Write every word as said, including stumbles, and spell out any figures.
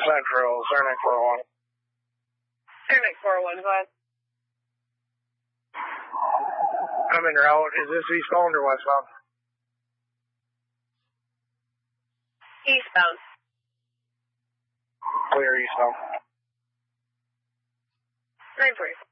Central, Cernic four oh one. Cernic four oh one, go ahead. I'm en route. Is this eastbound or westbound? Eastbound. Clear eastbound. nine forty-four.